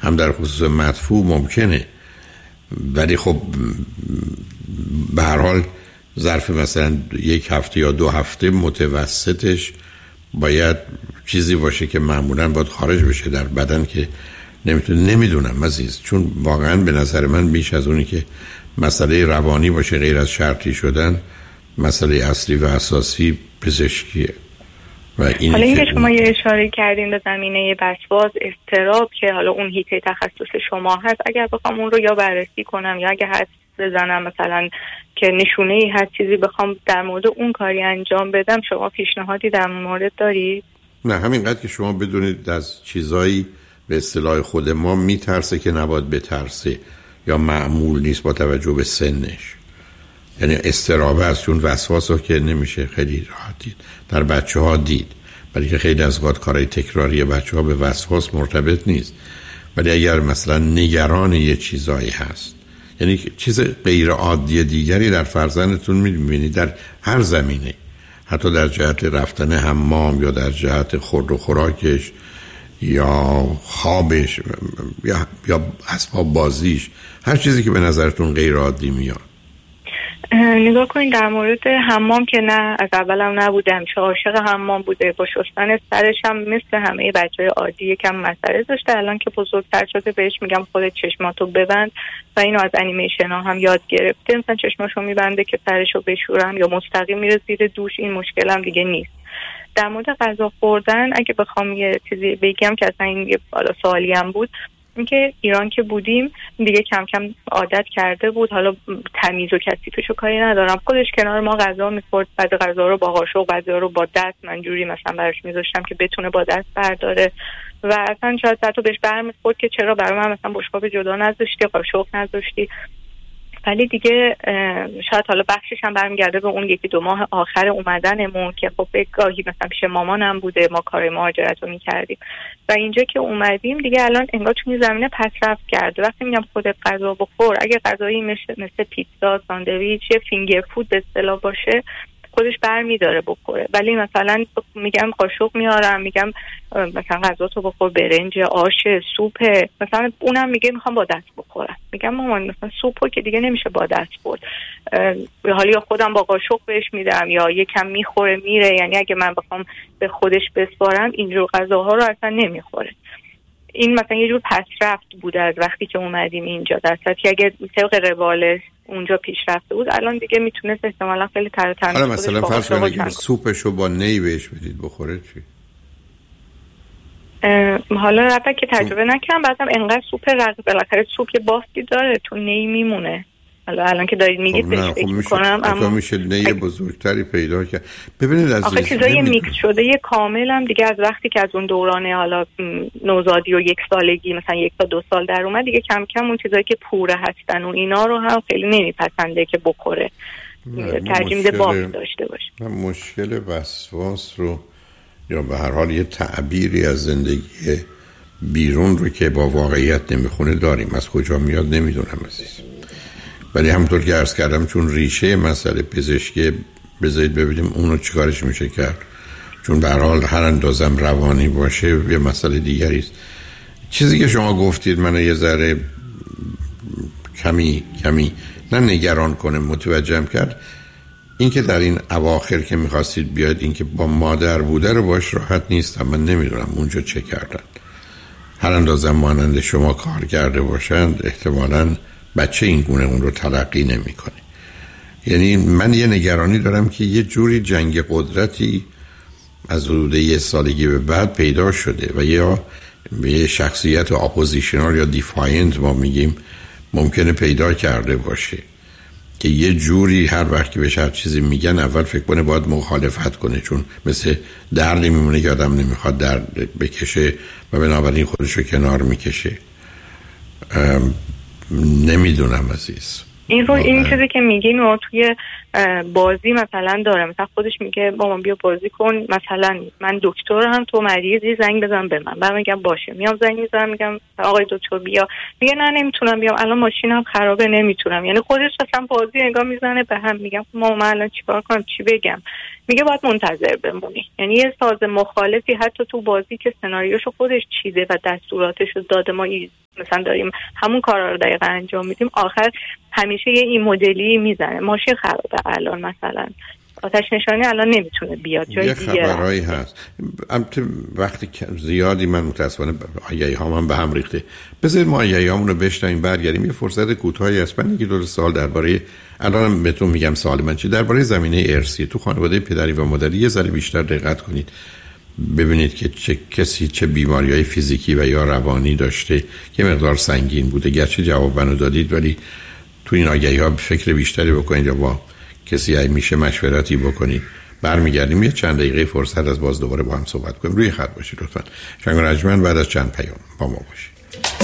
هم در خصوص مدفوع ممکنه، ولی خب به هر حال ظرف مثلا 1 هفته یا 2 هفته متوسطش باید چیزی باشه که معمولا باید خارج بشه در بدن که نمیدونم عزیز، چون واقعا به نظر من بیش از اونی که مسئله روانی باشه غیر از شرطی شدن، مسئله اصلی و اساسی پزشکیه. حالا اینکه شما یه اشاره کردین به زمینه وسواس، اضطراب که حالا اون حیطه تخصص شما هست، اگر بخوام اون رو یا بررسی کنم یا اگه حدس بزنم مثلا که نشونه‌ای هست چیزی بخوام در مورد اون کاری انجام بدم، شما پیشنهادی در مورد دارید؟ نه، همینقدر که شما بدونید از چیزایی به اصطلاح خود ما میترسه که نباید بترسه یا معمول نیست با توجه به سنش. یعنی اضطراب است، چون وسواس رو که نمیشه خیلی راحت دید در بچه ها دید، ولی که خیلی از اوقات کارهای تکراری بچه ها به وسواس مرتبط نیست. ولی اگر مثلا نگران یه چیزایی هست، یعنی چیز غیر عادی دیگری در فرزندتون میبینید در هر زمینه، حتی در جهت رفتن حمام یا در جهت خورد و خوراکش یا خوابش یا اسباب بازیش، هر چیزی که به نظرتون غیر عادی میاد. نگاه کنید در مورد حمام که نه، از اولم نبودم چه عاشق حمام بوده، با شستن سرش هم مثل همه بچهای عادی یکم مسئله داشته. الان که بزرگتر شده بهش میگم خودت چشماتو ببند و اینو از انیمیشن ها هم یاد گرفته، مثلا چشماشو میبنده که سرشو بشورم یا مستقیم میره زیر دوش، این مشکلم دیگه نیست. در مورد غذا خوردن اگه بخوام یه چیزی بگم که اصلا این یه سوالی هم بود، اینکه ایران که بودیم دیگه کم کم عادت کرده بود، حالا تمیز و کثیفشو کاری ندارم، خودش کنار ما غذا می‌خورد، بعد غذا رو با قاشق، بعضی رو با دست، من جوری مثلا براش می‌ذاشتم که بتونه با دست برداره و اصلا شاید حتی بهش برمی‌خورد که چرا برای من مثلا بشقاب جدا نذاشتی، قاشق نذاشتی. ولی دیگه شاید حالا بخشش هم برمیگرده به اون 1-2 ماه آخر اومدنمون که خب گاهی مثلا پیش مامانم بوده، ما کار مهاجرت رو میکردیم و اینجا که اومدیم دیگه الان انگار چون زمینه پسرفت کرده. وقتی میگم خودت غذا بخور، اگه غذایی مثل پیتزا، ساندویچ، فینگر فود به اصطلاح باشه خودش برمیداره بخوره، ولی مثلا میگم قاشق میارم، میگم مثلا غذا تو بخور، برنج، آش، سوپ، مثلا اونم میگه میخوام با دست بخورم، میگم مامان مثلا سوپو که دیگه نمیشه با دست خورد، حالا یا خودم با قاشق بهش میدم یا یکم میخوره میره، یعنی اگه من بخوام به خودش بسپارم اینجور غذاها رو اصلا نمیخوره. این مثلا یه جور پسرفت بوده از وقتی که اومدیم اینجا، در صورتی که اگه طبق روال اونجا پیش رفته بود الان دیگه میتونست احتمالاً خیلی تمیز. حالا مثلا فرض کنید که سوپشو با نی بهش بدید بخوره چی؟ حالا رفته که تجربه نکردم، بعدم انقدر سوپ رقیق، بالاخره سوپ یه بافتی داره تو نی میمونه. حالا الان که دارید میگید بهش فکر میکنم، اما میشه نی بزرگتری پیدا کرد. ببینید از آخه چیزای میکس شده یه کامل هم دیگه از وقتی که از اون دوران حالا نوزادی و 1 سالگی مثلا 1 تا 2 سال در اومد دیگه کم کم اون چیزایی که پوره هستن و اینا رو هم خیلی نمیپسنده که بخوره، ترجیح میده بافت داشته باشه. مشکل وسواس رو یا به هر حال یه تعبیری از زندگی بیرون رو که با واقعیت نمیخونه داریم. از کجا میاد نمیدونم عزیز، ولی همونطور که عرض کردم چون ریشه مسئله پزشکی، بذارید ببینیم اونو چیکارش میشه کرد، چون به هر حال هر اندازم روانی باشه یه مسئله دیگری است. چیزی که شما گفتید منو یه ذره کمی نه نگران کنه، متوجهم کرد، این که در این اواخر که میخواستید بیاید این که با مادر بوده رو باش راحت نیستم، من نمیدونم اونجا چه کردن. هر اندازم مانند شما کار کرده باشند احتمالاً بچه این گونه اون رو تلقی نمی‌کنه. یعنی من یه نگرانی دارم که یه جوری جنگ قدرتی از حدود 1 سالگی به بعد پیدا شده و یا یه شخصیت اپوزیشنال یا دیفاینت ما میگیم ممکنه پیدا کرده باشه که یه جوری هر وقت که بهش هر چیزی میگن اول فکر کنه باید مخالفت کنه، چون مثل دردی میمونه که آدم نمیخواد درد بکشه و بنابراین خودشو کنار میکشه. نمیدونم عزیز. این چیزی که میگین و توی بازی مثلا داره، مثلا خودش میگه مامان بیا بازی کن، مثلا من دکترم تو مریضی زنگ بزن به من میگم باشه، میام زنگ میزنم میگم آقای دکتر بیا، میگه نه نمیتونم بیام الان ماشینم خرابه نمیتونم. یعنی خودش اصلا بازی انگار میزنه به هم. میگم مامان من الان چیکار کنم چی بگم؟ میگه باید منتظر بمونی. یعنی یه ساز مخالفی حتی تو بازی که سناریوشو خودش چیده و دستوراتشو داده، ما مثلا داریم همون کارا رو دقیقاً انجام میدیم، آخر همیشه یه این مدلی میزنه ماشین خرابه الان مثلا آتش نشانی الان نمیتونه بیاد جای دیگه. یه خبرایی هست وقتی زیادی من متاسفانه آیایی ها من به هم ریخته. بذارید ما آیایی هامون رو بشنویم برگردیم. یه فرصت کوتاهی هست. من یکی دو سال درباره الان بهتون میگم سوال من چی درباره زمینه ارثی تو خانواده پدری و مادری یه ذره بیشتر دقت کنید، ببینید که چه کسی چه بیماریهای فیزیکی و یا روانی داشته که مقدار سنگین بوده. گرچه جواب منو دادید ولی تو این آگهی ها فکر بیشتری بکنید یا با کسی میشه مشورتی بکنید. برمیگردیم یه چند دقیقه فرصت از باز دوباره با هم صحبت کنیم. روی خط باشید لطفا. شنگ و رجمن بعد از چند پیام با ما باشید.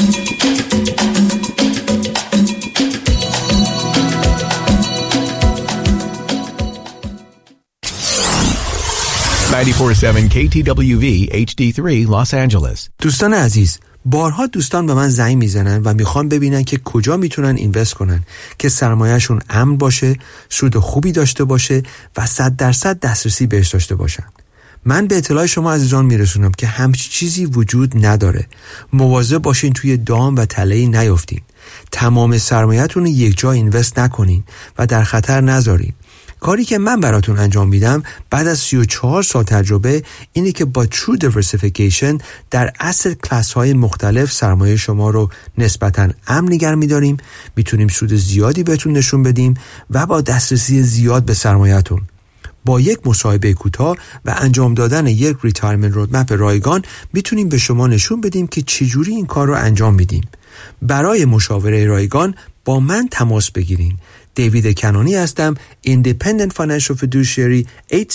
94.7 KTWV HD3 Los Angeles. دوستان عزیز، بارها دوستان به من زنگ میزنن و میخوان ببینن که کجا میتونن اینوست کنن که سرمایه‌شون امن باشه، سود خوبی داشته باشه و 100% دسترسی بهش داشته باشن. من به اطلاع شما عزیزان میرسونم که همچی چیزی وجود نداره. مواظب باشین توی دام و تله‌ای نیافتین. تمام سرمایه‌تون رو یک جا اینوست نکنین و در خطر نذارین. کاری که من براتون انجام میدم بعد از 34 سال تجربه اینه که با True Diversification در asset class های مختلف سرمایه شما رو نسبتاً امن نگه می‌داریم، میتونیم سود زیادی بهتون نشون بدیم و با دسترسی زیاد به سرمایه‌تون. با یک مصاحبه کوتاه و انجام دادن یک ریتایرمنت رودمپ رایگان میتونیم به شما نشون بدیم که چجوری این کار رو انجام میدیم. برای مشاوره رایگان با من تماس بگیرین. دیوید کنانی هستم. Independent Financial Fiduciary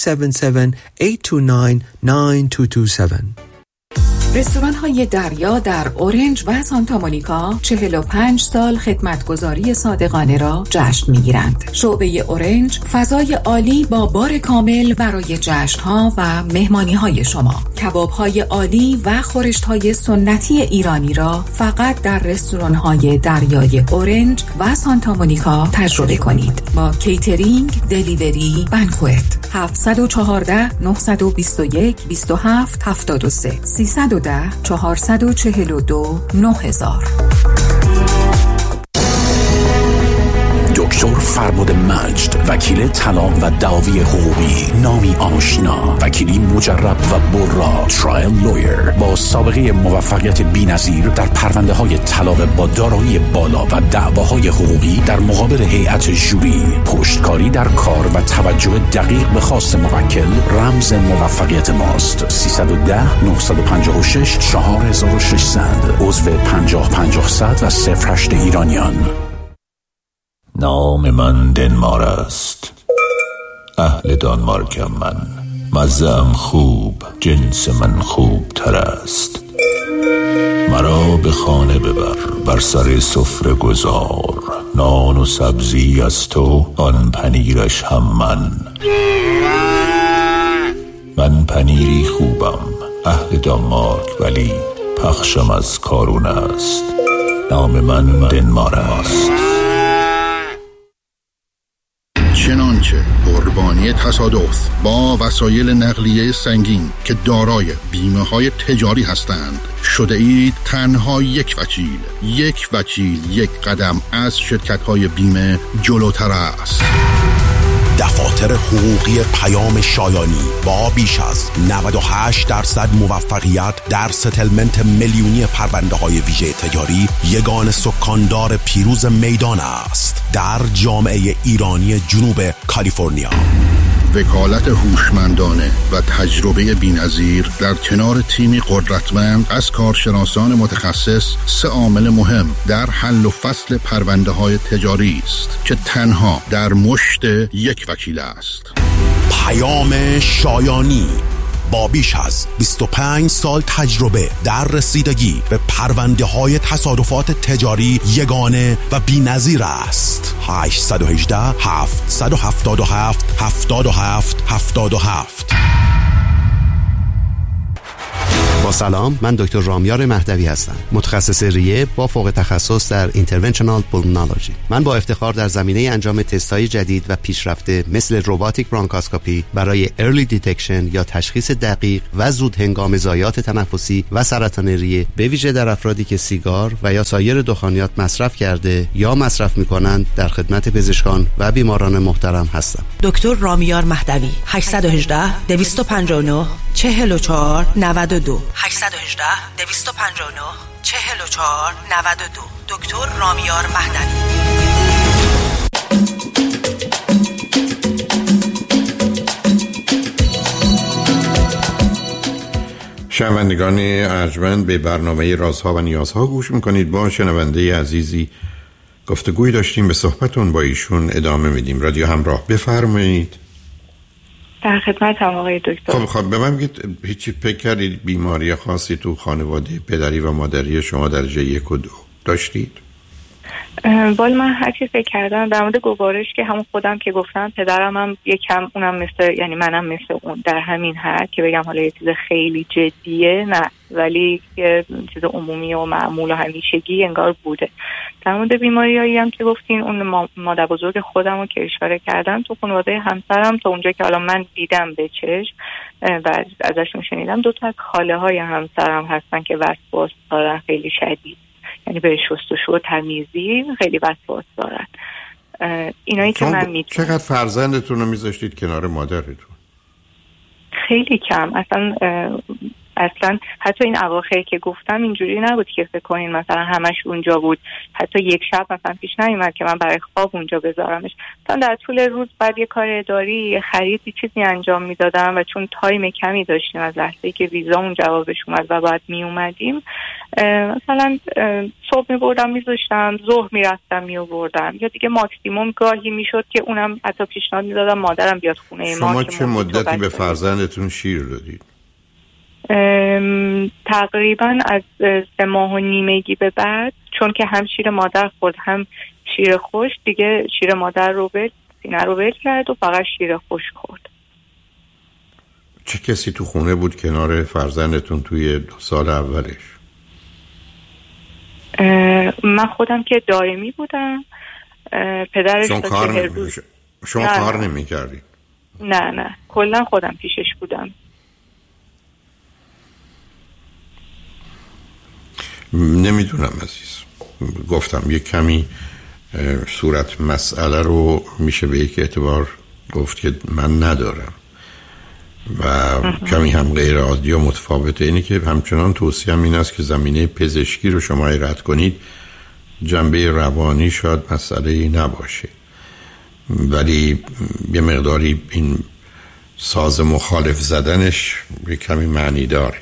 877-829-9227. رستوران های دریا در اورنج و سانتا مونیکا 45 سال خدمتگزاری صادقانه را جشن میگیرند. شعبه اورنج فضای عالی با بار کامل برای جشن ها و مهمانی های شما. کباب های عالی و خورشت های سنتی ایرانی را فقط در رستوران های دریای اورنج و سانتا مونیکا تجربه کنید. با کیترینگ، دلیوری، بانکوت. 714-921-2773 310-442-9000. دکتر فرباد مجد، وکیل طلاق و دعاوی حقوقی، نامی آشنا، وکیلی مجرب و برا، ترایل لویر با سابقه موفقیت بی‌نظیر در پرونده‌های طلاق با دارایی بالا و دعواهای حقوقی در مقابل هیئت ژوری، پشتکاری در کار و توجه دقیق به خواست موکل رمز موفقیت ماست. 310-956-4600 عضو 50-50 و 08 ایرانیان. نام من دنمار است، اهل دانمارکم من، مزه‌ام خوب، جنس من خوب تر است. مرا به خانه ببر، بر سر سفره گذار، نان و سبزی از تو، آن پنیرش هم من پنیری خوبم، اهل دانمارک ولی پخشم از کارون است. نام من دنمار است. چنانچه قربانی تصادف با وسایل نقلیه سنگین که دارای بیمه های تجاری هستند شده اید تنها یک وکیل یک قدم از شرکت های بیمه جلوتر است. دفاتر حقوقی پیام شایانی با بیش از 98% موفقیت در ستلمنت میلیونی پرونده های ویژه تجاری یگان سکاندار پیروز میدان است در جامعه ایرانی جنوب کالیفرنیا. وکالت هوشمندانه و تجربه بی‌نظیر در کنار تیمی قدرتمند از کارشناسان متخصص 3 عامل مهم در حل و فصل پرونده های تجاری است که تنها در مشت یک وکیل است. پیام شایانی با بیش از 25 سال تجربه در رسیدگی به پرونده های تصادفات تجاری یگانه و بی‌نظیر است. 818-777-7777. با سلام، من دکتر رامیار مهدوی هستم، متخصص ریه با فوق تخصص در اینترونشنال پولمونولوژی. من با افتخار در زمینه انجام تست‌های جدید و پیشرفته مثل رباتیک برانکاسکوپی برای ارلی دیتکشن یا تشخیص دقیق و زود هنگام ضایعات تنفسی و سرطان ریه، به ویژه در افرادی که سیگار و یا سایر دخانیات مصرف کرده یا مصرف می‌کنند، در خدمت پزشکان و بیماران محترم هستم. دکتر رامیار مهدوی 818-259-4492 818-259-4492 دکتر رامیار مهدوی. شنوندگان ارجمند، به برنامه رازها و نیازها گوش میکنید. با شنونده عزیزی گفتگوی داشتیم، به صحبتون با ایشون ادامه میدیم. رادیو همراه، بفرمایید. در خدمت هم آقای دکتر. خب به من بگید، هیچی فکر کردید بیماری خاصی تو خانواده پدری و مادری شما درجه 1 و 2 داشتید؟ ولی من هر چی فکر کردم در مورد گوارش که همون خودم که گفتم، پدرم هم یکم اونم مثل، یعنی منم مثل اون در همین حد که بگم حالا یه چیز خیلی جدیه نه، ولی یه چیز عمومی و معمول و همیشگی انگار بوده. در مورد بیماریایی هم که گفتین، اون مادر بزرگ خودم رو که اشاره کردم، تو خانواده همسرم تا اونجا که حالا من دیدم به چشم و ازشون شنیدم، 2 تا خاله های همسرم هستن که وسواس دارن خیلی شدید، یعنی به شستشو و تمیزی خیلی وسواس دارن. اینایی که من میدونم. چقدر فرزندتون رو میذاشتید کنار مادرتون؟ خیلی کم. اصلا حتی این اواخر که گفتم اینجوری نبود که فکر کنین مثلا همش اونجا بود. حتی یک شب مثلا پیش نیومد که من برای خواب اونجا بذارمش. مثلا در طول روز بعد یه کار اداری، یه خریدی چیزی انجام میدادم و چون تایم کمی داشتیم از لحظه‌ای که ویزامون جوابش اومد و بعد می اومدیم، مثلا صبح میبردم میذاشتم، ظهر میرفتم میآوردم، یا دیگه ماکسیموم گاهی میشد که اونم حتی پیشنهاد میدادم مادرم بیاد خونه ما. شما چه مدتی به فرزندتون شیر دادید؟ تقریبا از 3 ماه و نیمگی به بعد، چون که هم شیر مادر خورد هم شیر خوش، دیگه شیر مادر رو سینه رو ول کرد و فقط شیر خوش خورد. چه کسی تو خونه بود کنار فرزندتون توی 2 سال اولش؟ من خودم که دائمی بودم. پدرش شما کار نمی کردید؟ نه کلا خودم پیشش بودم. نمیدونم عزیز، گفتم یک کمی صورت مسئله رو میشه به یک اعتبار گفت که من ندارم و کمی هم غیر عادی و متفاوته. اینی که همچنان توصیهم این است که زمینه پزشکی رو شما رد کنید. جنبه روانی شاید مسئله ای نباشه، ولی یه مقداری این ساز مخالف زدنش یک کمی معنی داره،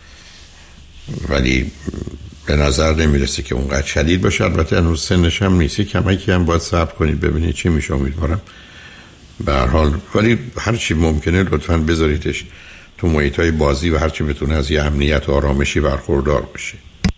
ولی به نظر نمیرسه که اونقدر شدید باشه. البته هنوز سنش هم نیست، کمکی هم باید صبر کنید ببینید چی میشه. امیدوارم به هر حال، ولی هر چی ممکنه لطفاً بذاریدش تو محیط‌های بازی و هر چی بتونه از یه امنیت و آرامشی برخوردار بشه.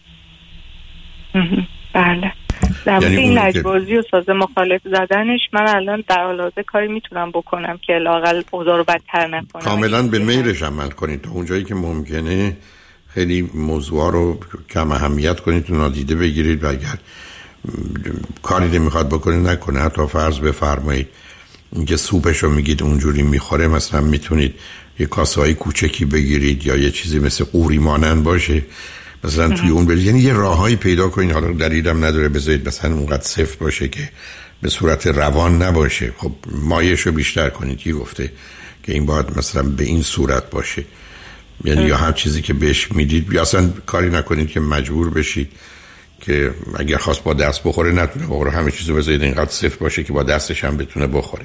بله. در مورد این لجبازی و ساز مخالف زدنش، من الان در حال حاضر کاری میتونم بکنم که لااقل اوضاع رو بدتر نکنم. کاملا به میلش عمل کنید تا اونجایی که ممکنه. خیلی موضوع رو کم اهمیت کنید و نادیده بگیرید و اگر کاری نمیخواد بکنه نکنه. حتی فرض بفرمایید اینکه سوپش رو میگید اونجوری میخوره، مثلا میتونید یه کاسه های کوچکی بگیرید یا یه چیزی مثل قوری مانند باشه مثلا توی اون برید. یعنی یه راههایی پیدا کنید. حالا دلیلم نداره بذارید مثلا اونقدر سفت باشه که به صورت روان نباشه. خب مایش رو بیشتر کنید. کی گفته که این باید مثلا به این صورت باشه؟ یعنی یا هر چیزی که بهش میدید، یا اصلا کاری نکنید که مجبور بشید که اگر خواست با دست بخوره نتونه بخوره. همه چیزو بذارید اینقدر سفت باشه که با دستش هم بتونه بخوره.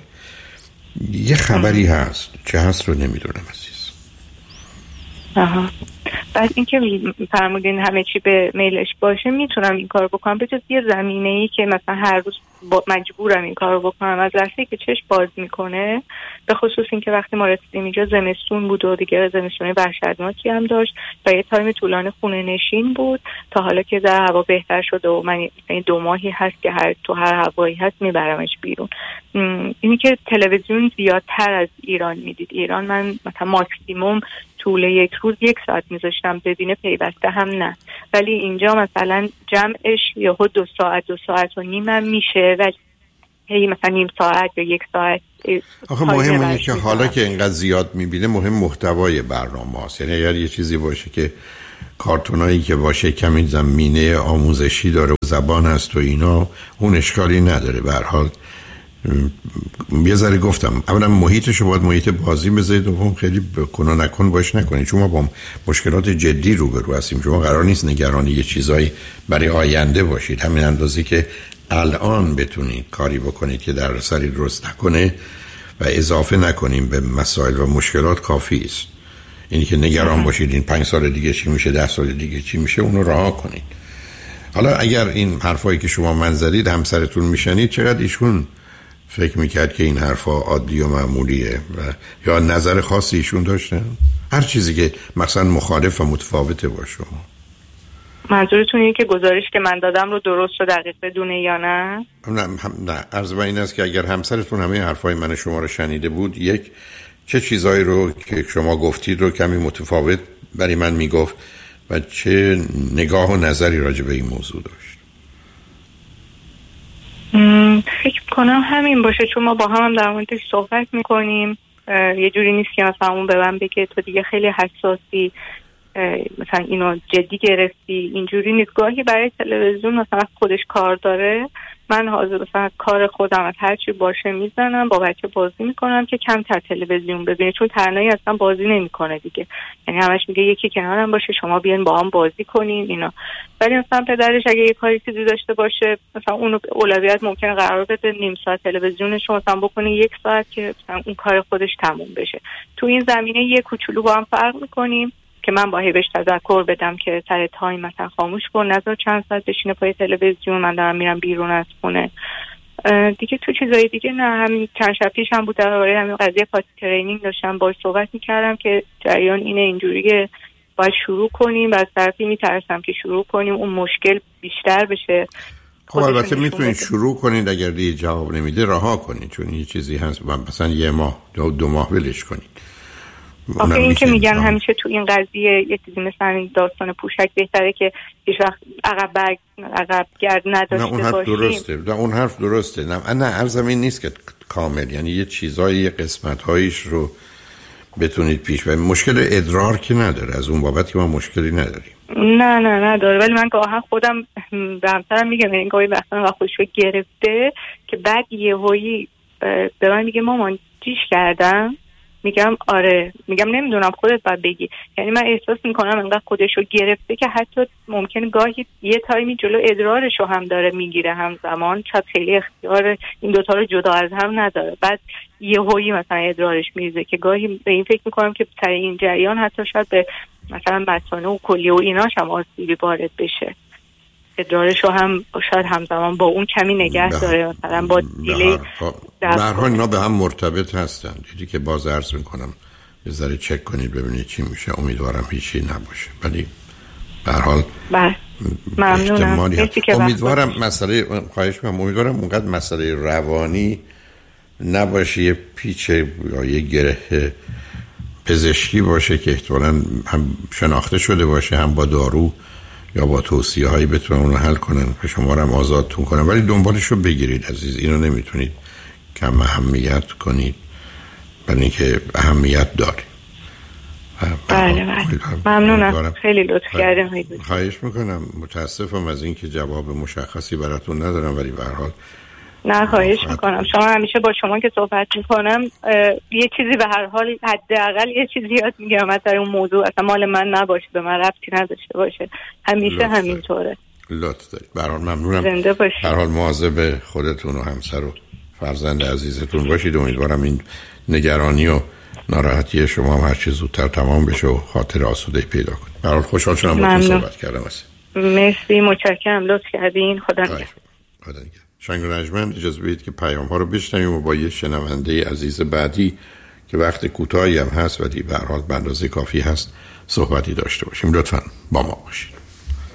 یه خبری هست، چه هست رو نمیدونم عزیز. بعد اینکه فرمودین همه چی به میلش باشه، میتونم این کارو بکنم به جز یه زمینه‌ای که مثلا هر روز مجبورم این کارو بکنم. از لحظه‌ای که چشم باز میکنه، به خصوص اینکه وقتی ما رسیدیم اینجا زمستون بود و دیگه زمستون وحشتناکی هم داشت و یه تایم طولانی خونه نشین بود، تا حالا که در هوا بهتر شده و من 2 ماهی هست که تو هر هوایی هست میبرمش بیرون. اینی که تلویزیون زیادتر از ایران میدید. ایران من مثلا ماکسیموم طول یک روز 1 ساعت میذاشتم ببینه، پیوسته هم نه. ولی اینجا مثلا جمعش یهو 2 ساعت 2 ساعت و نیم هم میشه، ولی هی مثلا نیم ساعت یا 1 ساعت. آخه مهم اینه که حالا که اینقدر زیاد میبینه، مهم محتوای برنامه هاست. یعنی اگر یه چیزی باشه که کارتونایی که باشه کمی زمینه آموزشی داره و زبان هست و اینا، اون اشکالی نداره. به هر حال یه ذره گفتم اولا محیطشو باید محیط بازی بذارید، دوم خیلی کن و نکن باش نکنید، چون ما با مشکلات جدی روبرو هستیم. شما قرار نیست نگرانی یه چیزایی برای آینده باشید. همین اندازه که الان بتونید کاری بکنید که دردسری درست نکنه و اضافه نکنیم به مسائل و مشکلات کافی است. اینی که نگران باشید این 5 سال دیگه چی میشه، 10 سال دیگه چی میشه، اونو رها کنید. حالا اگر این حرفایی که شما منظرید همسرتون میشنید، چقدر ایشون فکر میکرد که این حرفا عادی و معمولیه یا نظر خاصی ایشون داشتن؟ هر چیزی که مثلا مخالف و متفاوته با شما. منظورتون اینه که گزارش که من دادم رو درست و دقیق بدونه یا نه؟ نه عرض بر این است که اگر همسرتون همه حرفای من شما رو شنیده بود، یک چه چیزایی رو که شما گفتید رو کمی متفاوت برای من میگفت و چه نگاه و نظری راجع به این موضوع داشت؟ فکر کنم همین باشه، چون ما با هم در موردش صحبت میکنیم. یه جوری نیست که مثلا اون به من بگه تو دیگه خیلی حساسی، مثلا اینو جدی گرفتی. اینجوری نیست. گاهی برای تلویزیون مثلا خودش کار داره، من حاضر مثلا کار خودم از هر چی باشه میزنم، با بچه بازی میکنم که کمتر تلویزیون ببینه، چون تنهایی اصلا بازی نمیکنه دیگه. یعنی همش میگه یکی کنارم باشه، شما بیاین با هم بازی کنین اینا. ولی مثلا پدرش اگه یه کاری چیزی داشته باشه، مثلا اونو اولویت ممکنه قرار بده نیم ساعت تلویزیونش مثلا بکنه 1 ساعت که مثلا اون کار خودش تموم بشه. تو این زمینه یه کوچولو با هم فرق میکنیم که من باید بهش تذکر بدم که سر تایم مثلا خاموش کن، نذار چند ساعت بشینه پای تلویزیون، من دارم میرم بیرون از خونه. دیگه تو چیزای دیگه نه. همین چند شب پیش هم بود درباره همین قضیه پاتی ترینینگ داشتم باهاش صحبت میکردم که جریان اینه، اینجوریه باید شروع کنیم و از طرفی میترسم که شروع کنیم اون مشکل بیشتر بشه. خب البته میتونید شروع کنید، اگر دیگه جواب نمیده رها کنید، چون یه چیزی هست مثلا 1 ماه 2 ماه ولش کنید. آخه این که میگن همیشه تو این قضیه یه چیزی مثلا این داستان پوشک بهتره که هیچ وقت عقب گرد نداشته باشیم. نه اون حرف درسته، نه اون حرف درسته. نه عرضم این نیست که کامل، یعنی یه چیزایی یه قسمت‌هایش رو بتونید پیش برید. مشکل ادرار که نداره، از اون بابت که ما مشکلی نداریم. نه داره. ولی من گاهی خودم به همسرم میگم این گاهی وقتا خودشو گرفته که بعد یهویی به من میگه مامان چیش کردم؟ میگم آره. میگم نمیدونم خودت باید بگی. یعنی من احساس میکنم انقدر خودشو گرفته که حتی ممکنه گاهی یه تایمی جلو ادرارشو هم داره میگیره همزمان، شاید خیلی اختیار این دوتا رو جدا از هم نداره. بعد یهویی مثلا ادرارش میریزه که گاهی به این فکر میکنم که سر این جریان حتی شاید به مثلا مثانه و کلیه و ایناش هم آسیبی وارد بشه. ادرارشو هم شاید همزمان با اون کمی نگه داره، مثلا با دیلی. به هر حال اینا به هم مرتبط هستن. دیدی که باز عرض میکنم یه ذره چک کنید ببینید چی میشه. امیدوارم هیچی نباشه، ولی به هر حال ممنونم. امیدوارم مسئله خواهش می‌کنم امیدوارم اونقدر مسئله روانی نباشه، یه پیچ یا یه گره پزشکی باشه که احتمالاً هم شناخته شده باشه، هم با دارو یا با توصیه هایی بتونن اونو حل کنن و شما رو هم آزادتون کنن. ولی دنبالش رو بگیرید عزیز، اینو نمیتونید کم اهمیت کنید، برای اینکه اهمیت داره. بله ممنونم، خیلی لطف کردین. خواهش میکنم. متاسفم از اینکه جواب مشخصی براتون ندارم، ولی به هر حال نه خواهش میکنم. شما همیشه با شما که صحبت میکنم یه چیزی به هر حال حداقل یه چیزی یاد میگیرم از اون موضوع، اصلا مال من نباشه، به من ربطی نداشته باشه، همیشه همینطوره. لطف دارید. به هر حال ممنونم. زنده باشید. به هر حال مواظب خودتون و همسر و فرزند عزیزتون باشید. امیدوارم این نگرانی و ناراحتی شما هم هر چه زودتر تمام بشه و خاطر آسوده پیدا کنید. به هر حال خوشحال شدم باهاتون صحبت کردم. مرسی، متشکرم، لطف کردین. خدا نگهدار. شنگ رجمن، اجازه بدید که پیام ها رو بشنویم و با یه شنونده عزیز بعدی که وقت کوتاهی هم هست ولی به هر حال به اندازه کافی هست صحبتی داشته باشیم. لطفاً با ما باشید.